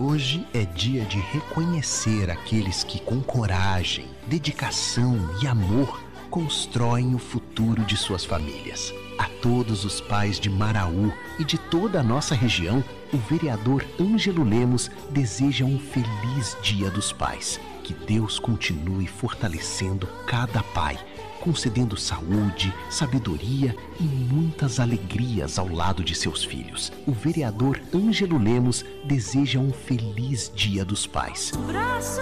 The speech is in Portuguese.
Hoje é dia de reconhecer aqueles que, com coragem, dedicação e amor, constroem o futuro de suas famílias. A todos os pais de Maraú e de toda a nossa região, o vereador Ângelo Lemos deseja um feliz Dia dos Pais. Que Deus continue fortalecendo cada pai, concedendo saúde, sabedoria e muitas alegrias ao lado de seus filhos. O vereador Ângelo Lemos deseja um feliz Dia dos Pais.